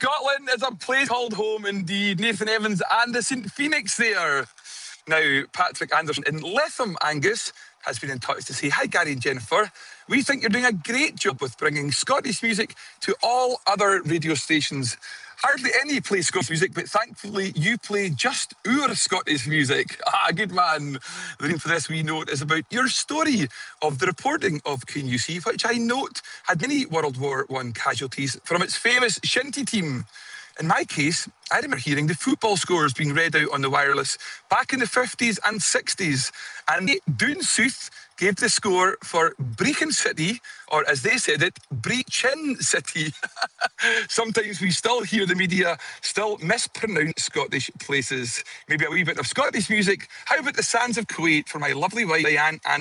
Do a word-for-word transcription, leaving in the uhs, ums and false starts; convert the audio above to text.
Scotland is a place called home indeed. Nathan Evans and the Saint Phoenix there. Now, Patrick Anderson in Letham, Angus, has been in touch to say, hi, Gary and Jennifer. We think you're doing a great job with bringing Scottish music to all other radio stations. Hardly any play Scottish music, but thankfully you play just our Scottish music. Ah, good man. The reason for this wee note is about your story of the reporting of Queen U C, which I note had many World War One casualties from its famous shinty team. In my case, I remember hearing the football scores being read out on the wireless back in the fifties and sixties. And Doon Sooth gave the score for Brechin City, or as they said it, Brechin City. Sometimes we still hear the media still mispronounce Scottish places. Maybe a wee bit of Scottish music. How about the Sands of Kuwait for my lovely wife, Diane and